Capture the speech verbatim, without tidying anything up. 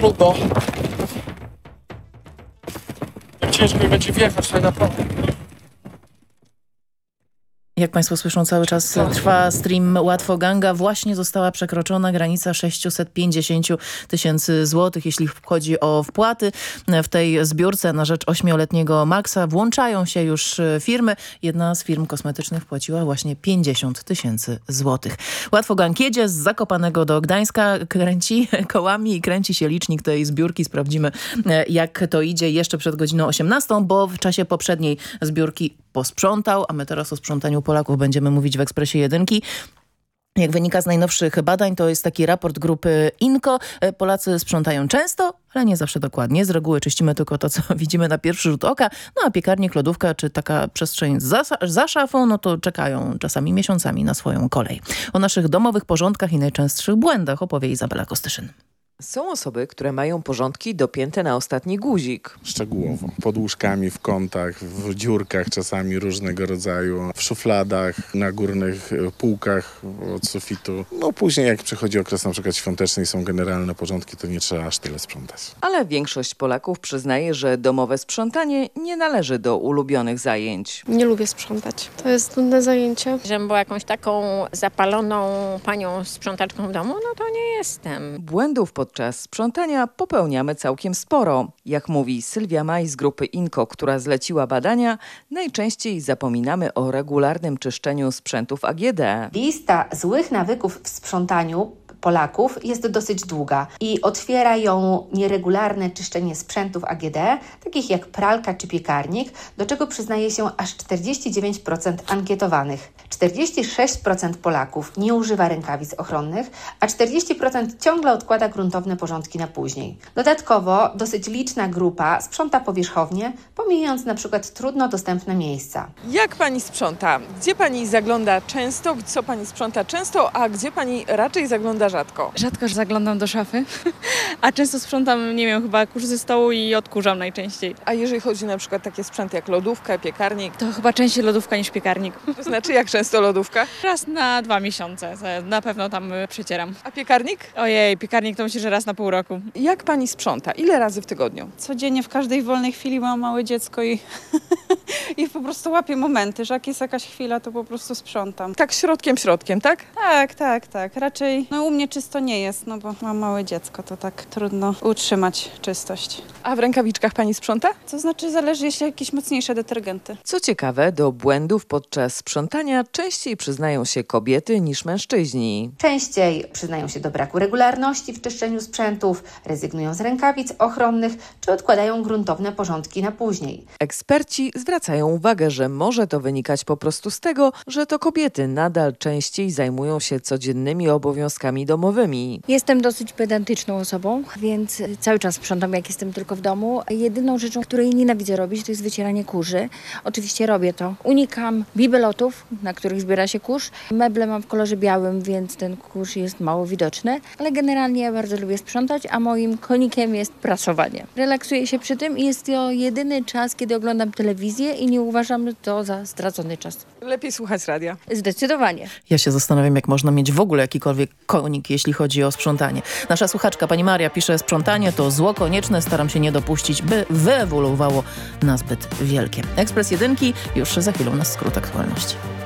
trudno. Ciężko mi będzie wjechać tutaj na prawo. Jak Państwo słyszą, cały czas trwa stream Łatwo Ganga. Właśnie została przekroczona granica sześćset pięćdziesiąt tysięcy złotych, jeśli chodzi o wpłaty. W tej zbiórce na rzecz ośmioletniego Maxa włączają się już firmy. Jedna z firm kosmetycznych wpłaciła właśnie pięćdziesiąt tysięcy złotych. Łatwo Gang jedzie z Zakopanego do Gdańska, kręci kołami i kręci się licznik tej zbiórki. Sprawdzimy, jak to idzie jeszcze przed godziną osiemnastą, bo w czasie poprzedniej zbiórki posprzątał, a my teraz o sprzątaniu Polaków będziemy mówić w Ekspresie Jedynki. Jak wynika z najnowszych badań, to jest taki raport grupy INKO. Polacy sprzątają często, ale nie zawsze dokładnie. Z reguły czyścimy tylko to, co widzimy na pierwszy rzut oka. No a piekarnik, lodówka czy taka przestrzeń za, za szafą, no to czekają czasami miesiącami na swoją kolej. O naszych domowych porządkach i najczęstszych błędach opowie Izabela Kostyszyn. Są osoby, które mają porządki dopięte na ostatni guzik. Szczegółowo. Pod łóżkami, w kątach, w dziurkach czasami różnego rodzaju, w szufladach, na górnych półkach od sufitu. No później jak przychodzi okres na przykład świąteczny i są generalne porządki, to nie trzeba aż tyle sprzątać. Ale większość Polaków przyznaje, że domowe sprzątanie nie należy do ulubionych zajęć. Nie lubię sprzątać. To jest trudne zajęcie. Żebym była jakąś taką zapaloną panią sprzątaczką w domu, no to nie jestem. Błędów pod Podczas sprzątania popełniamy całkiem sporo. Jak mówi Sylwia Maj z grupy INKO, która zleciła badania, najczęściej zapominamy o regularnym czyszczeniu sprzętów A G D. Lista złych nawyków w sprzątaniu Polaków jest dosyć długa i otwiera ją nieregularne czyszczenie sprzętów A G D, takich jak pralka czy piekarnik, do czego przyznaje się aż czterdzieści dziewięć procent ankietowanych. czterdzieści sześć procent Polaków nie używa rękawic ochronnych, a czterdzieści procent ciągle odkłada gruntowne porządki na później. Dodatkowo dosyć liczna grupa sprząta powierzchownie, pomijając na przykład trudno dostępne miejsca. Jak pani sprząta? Gdzie pani zagląda często? Co pani sprząta często, a gdzie pani raczej zagląda rzadko? Rzadko zaglądam do szafy, a często sprzątam, nie wiem, chyba kurz ze stołu i odkurzam najczęściej. A jeżeli chodzi na przykład takie sprzęty jak lodówka, piekarnik? To chyba częściej lodówka niż piekarnik. To znaczy jak często lodówka? Raz na dwa miesiące, na pewno tam przecieram. A piekarnik? Ojej, piekarnik to myślę, że raz na pół roku. Jak pani sprząta? Ile razy w tygodniu? Codziennie, w każdej wolnej chwili mam małe dziecko i, i po prostu łapię momenty, że jak jest jakaś chwila, to po prostu sprzątam. Tak środkiem, środkiem, tak? Tak, tak, tak. Raczej no, u mnie czysto nie jest, no bo mam małe dziecko, to tak trudno utrzymać czystość. A w rękawiczkach pani sprząta? To znaczy zależy, jeśli jakieś mocniejsze detergenty. Co ciekawe, do błędów podczas sprzątania częściej przyznają się kobiety niż mężczyźni. Częściej przyznają się do braku regularności w czyszczeniu sprzętów, rezygnują z rękawic ochronnych czy odkładają gruntowne porządki na później. Eksperci zwracają uwagę, że może to wynikać po prostu z tego, że to kobiety nadal częściej zajmują się codziennymi obowiązkami domowymi. Jestem dosyć pedantyczną osobą, więc cały czas sprzątam, jak jestem tylko w domu. Jedyną rzeczą, której nienawidzę robić, to jest wycieranie kurzy. Oczywiście robię to. Unikam bibelotów, na których zbiera się kurz. Meble mam w kolorze białym, więc ten kurz jest mało widoczny, ale generalnie ja bardzo lubię sprzątać, a moim konikiem jest prasowanie. Relaksuję się przy tym i jest to jedyny czas, kiedy oglądam telewizję i nie uważam to za stracony czas. Lepiej słuchać radia. Zdecydowanie. Ja się zastanawiam, jak można mieć w ogóle jakikolwiek konik, jeśli chodzi o sprzątanie. Nasza słuchaczka, pani Maria, pisze: sprzątanie to zło konieczne, staram się nie dopuścić, by wyewoluowało na zbyt wielkie. Ekspres Jedynki, już za chwilę u nas skrót aktualności.